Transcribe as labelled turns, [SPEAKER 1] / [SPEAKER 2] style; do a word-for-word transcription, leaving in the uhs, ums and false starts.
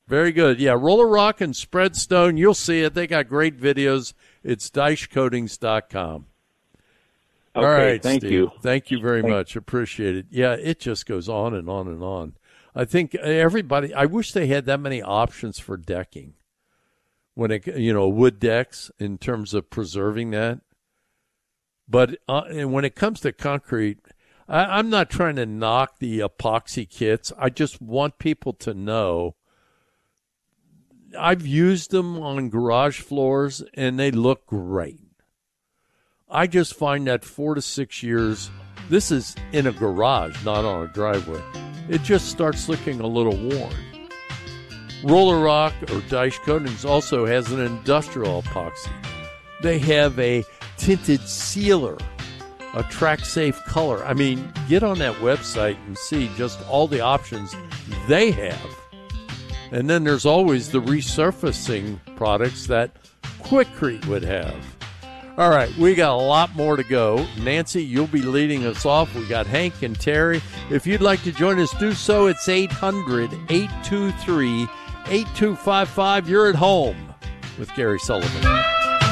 [SPEAKER 1] Very good. Yeah, Roller Rock and Spreadstone, you'll see it. They got great videos. It's Deich Coatings dot com.
[SPEAKER 2] Okay,
[SPEAKER 1] All right,
[SPEAKER 2] thank
[SPEAKER 1] Steve.
[SPEAKER 2] you.
[SPEAKER 1] Thank you very
[SPEAKER 2] Thank
[SPEAKER 1] much. Appreciate it. Yeah, it just goes on and on and on. I think everybody, I wish they had that many options for decking. When it, you know, wood decks in terms of preserving that. But uh, and when it comes to concrete, I, I'm not trying to knock the epoxy kits. I just want people to know I've used them on garage floors, and they look great. I just find that four to six years, this is in a garage, not on a driveway, it just starts looking a little worn. Roller Rock or Deich Coatings also has an industrial epoxy. They have a tinted sealer, a track safe color. I mean, get on that website and see just all the options they have. And then there's always the resurfacing products that Quikrete would have. All right, we got a lot more to go. Nancy, you'll be leading us off. We got Hank and Terry. If you'd like to join us, do so. It's eight hundred, eight two three, eight two five five. You're at home with Gary Sullivan.